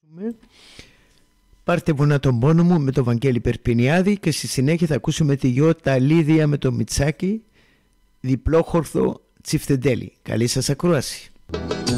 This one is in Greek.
Πάρτε βουνά τον πόνο μου με τον Βαγγέλη Περπινιάδη και στη συνέχεια θα ακούσουμε τη Γιώτα Λίδια με το Μιτσάκι, διπλόχορδο Τσιφτεντέλη. Καλή σας ακρόαση.